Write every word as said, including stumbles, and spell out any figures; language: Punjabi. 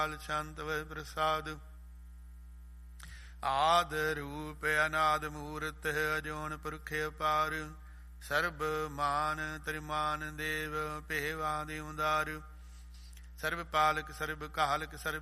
ਸ਼ਾਂਤ ਵੈ ਪ੍ਰਸਾਦ। ਆਦ ਰੂਪ ਅਨਾਦ ਮੂਰਤ ਅਜੋਨ ਪੁਰਖ ਅਪਾਰ। ਸਰਬ ਮਾਨ ਤ੍ਰਿਮਾਨ ਦੇਵ ਪਹਿਵਾਦਿ ਉਦਾਰ। ਸਰਬ ਪਾਲਕ ਸਰਬ ਕਾਲਕ ਸਰਬ